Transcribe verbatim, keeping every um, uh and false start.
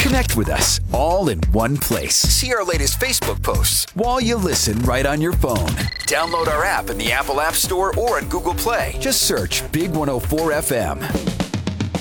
Connect with us all in one place. See our latest Facebook posts while you listen right on your phone. Download our app in the Apple App Store or on Google Play. Just search Big one oh four F M.